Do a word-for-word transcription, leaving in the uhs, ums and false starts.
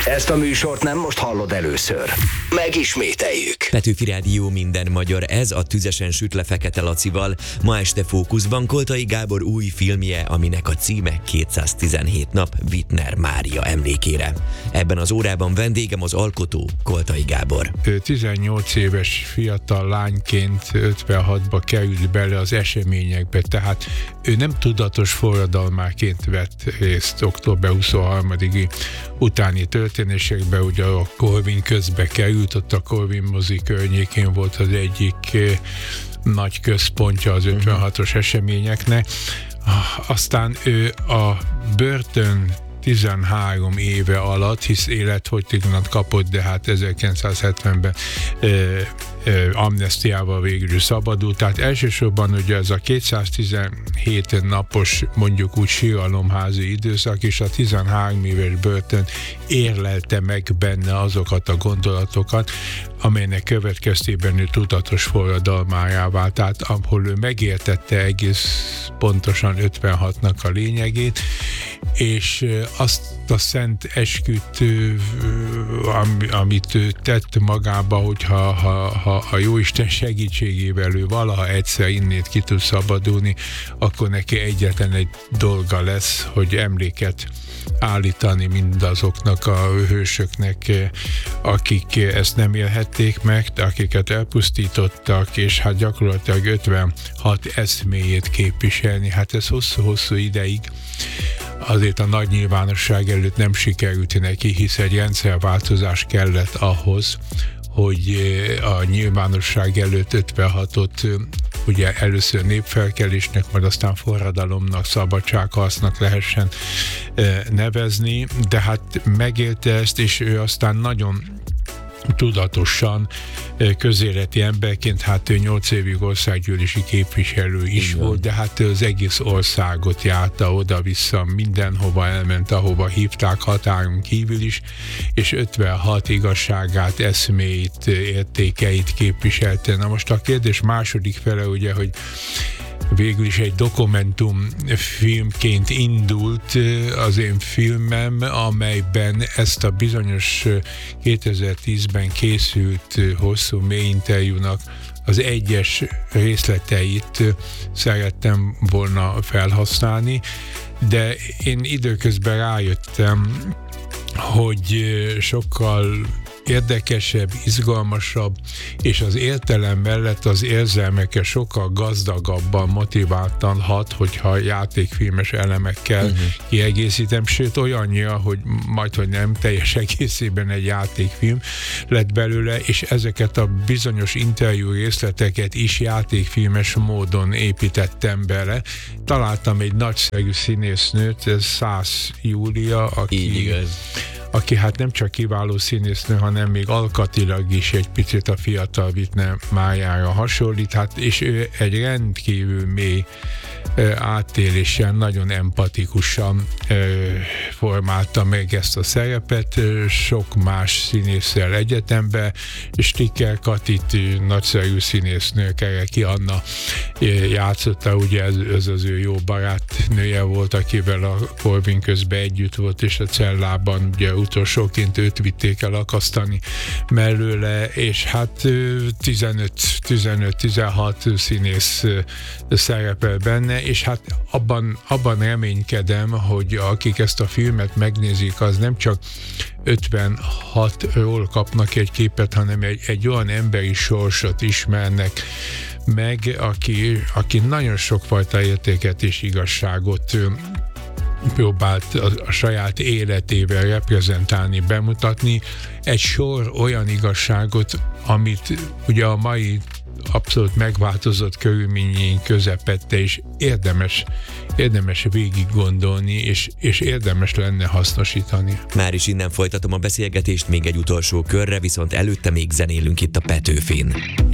Ezt a műsort nem most hallod először. Megismételjük. Petőfi Rádió, minden magyar, ez a Tüzesen süt le Fekete Lacival. Ma este fókuszban Koltai Gábor új filmje, aminek a címe kétszáztizenhét nap Wittner Mária emlékére. Ebben az órában vendégem az alkotó, Koltai Gábor. tizennyolc éves fiatal lányként ötvenhatba került bele az eseményekbe, tehát ő nem tudatos forradalmáként vett részt október huszonharmadiki utáni történésekbe, ugye a Corvin közbe került, ott a Corvin mozi környékén volt az egyik nagy központja az ötvenhatos eseményeknek. Aztán ő a börtön tizenhárom éve alatt, hisz életfogytiglant kapott, de hát ezerkilencszázhetvenben ö, ö, amnesztiával végül szabadult. Tehát elsősorban ugye ez a kétszáztizenhét napos, mondjuk úgy síralomházi időszak, és a tizenhárom éves börtön érlelte meg benne azokat a gondolatokat, amelynek következtében ő tudatos forradalmárá vált. Tehát ahol ő megértette egész pontosan ötvenhatnak a lényegét, és azt a szent esküt, amit ő tett magába, hogyha ha, ha a Jóisten segítségével ő valaha egyszer innét ki tud szabadulni, akkor neki egyetlen egy dolga lesz, hogy emléket állítani mindazoknak a hősöknek, akik ezt nem élhették meg, akiket elpusztítottak, és hát gyakorlatilag ötvenhat eszméjét képviselni. Hát ez hosszú-hosszú ideig azért a nagy nyilvánosság előtt nem sikerült neki, hisz egy rendszerváltozás kellett ahhoz, hogy a nyilvánosság előtt ötvenhatot ugye először népfelkelésnek, majd aztán forradalomnak, szabadságharcnak lehessen nevezni, de hát megélte ezt, és ő aztán nagyon tudatosan közéleti emberként, hát ő nyolc évig országgyűlési képviselő is igen. volt, de hát ő az egész országot járta oda-vissza, mindenhova elment, ahova hívták, határon kívül is, és ötvenhat igazságát, eszméit, értékeit képviselte. Na most a kérdés második fele ugye, hogy végül is egy dokumentumfilmként indult az én filmem, amelyben ezt a bizonyos kétezer-tízben készült hosszú mély interjúnak az egyes részleteit szerettem volna felhasználni, de én időközben rájöttem, hogy sokkal érdekesebb, izgalmasabb, és az értelem mellett az érzelmeket sokkal gazdagabban motiváltan hat, hogyha játékfilmes elemekkel uh-huh. kiegészítem, sőt olyannyira, hogy majd, hogy nem teljes egészében egy játékfilm lett belőle, és ezeket a bizonyos interjú részleteket is játékfilmes módon építettem bele. Találtam egy nagyszerű színésznőt, ez Szász Júlia, aki aki hát nem csak kiváló színésznő, hanem még alkatilag is egy picit a fiatal Wittner Máriára hasonlít, hát, és ő egy rendkívül mély átélésen, nagyon empatikusan formálta meg ezt a szerepet, sok más színésszel egyetemben, Sticker Katit, nagyszerű színésznő, Kereki Anna játszotta, ugye ez, ez az ő jó barátnője volt, akivel a Corvin közben együtt volt, és a cellában ugye utolsóként őt vitték el akasztani mellőle, és hát tizenöt-tizenhat színész szerepel benne, és hát abban, abban reménykedem, hogy akik ezt a filmet megnézik, az nem csak ötvenhatról kapnak egy képet, hanem egy, egy olyan emberi sorsot ismernek meg, aki, aki nagyon sokfajta értéket és igazságot próbált a, a saját életével reprezentálni, bemutatni. Egy sor olyan igazságot, amit ugye a mai abszolút megváltozott körülményeink közepette, és érdemes, érdemes végig gondolni, és, és érdemes lenne hasznosítani. Már is innen folytatom a beszélgetést még egy utolsó körre, viszont előtte még zenélünk itt a Petőfin.